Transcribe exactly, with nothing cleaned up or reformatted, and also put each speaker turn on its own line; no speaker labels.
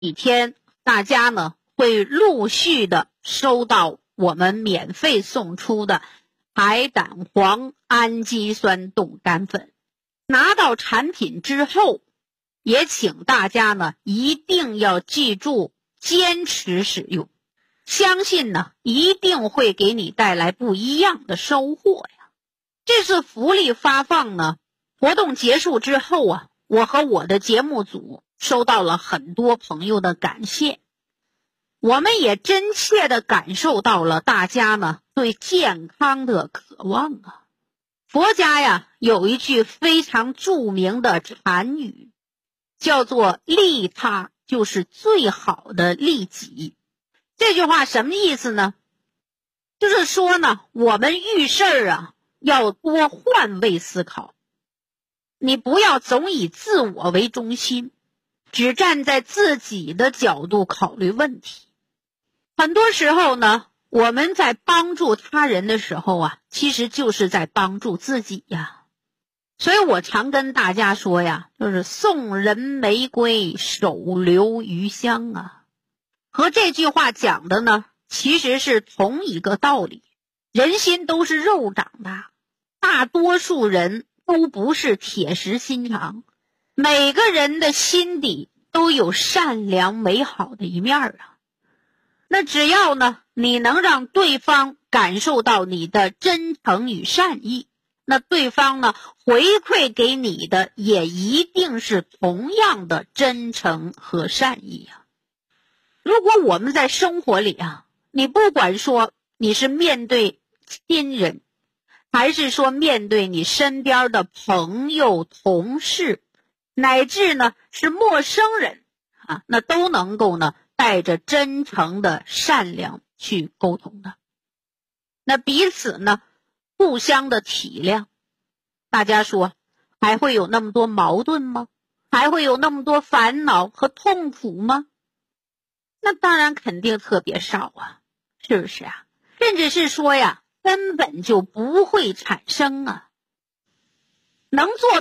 几天大家呢会陆续的收到我们免费送出的海胆黄氨基酸冻干粉。拿到产品之后，也请大家呢一定要记住坚持使用，相信呢一定会给你带来不一样的收获呀。这次福利发放呢，活动结束之后啊，我和我的节目组收到了很多朋友的感谢，我们也真切地感受到了大家呢对健康的渴望啊。佛家呀有一句非常著名的禅语，叫做利他就是最好的利己。这句话什么意思呢？就是说呢，我们遇事儿啊要多换位思考，你不要总以自我为中心，只站在自己的角度考虑问题。很多时候呢，我们在帮助他人的时候啊，其实就是在帮助自己呀。所以我常跟大家说呀，就是送人玫瑰，手留余香啊。和这句话讲的呢，其实是同一个道理。人心都是肉长的，大多数人都不是铁石心肠，每个人的心底都有善良美好的一面啊。那只要呢，你能让对方感受到你的真诚与善意，那对方呢，回馈给你的也一定是同样的真诚和善意啊。如果我们在生活里啊，你不管说你是面对亲人，还是说面对你身边的朋友、同事，乃至呢是陌生人啊，那都能够呢带着真诚的善良去沟通的。那彼此呢互相的体谅，大家说还会有那么多矛盾吗？还会有那么多烦恼和痛苦吗？那当然肯定特别少啊，是不是啊？甚至是说呀，根本就不会产生啊。能做